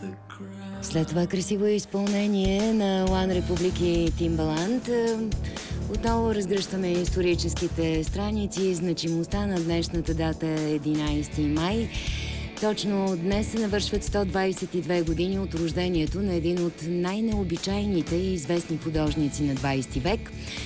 След това красиво изпълнение на One Republic и Timbaland. Отново разгръщаме историческите страници и значимостта на днешната дата 11 май. Точно днес се навършват 122 години от рождението на един от най-необичайните и известни художници на 20 век.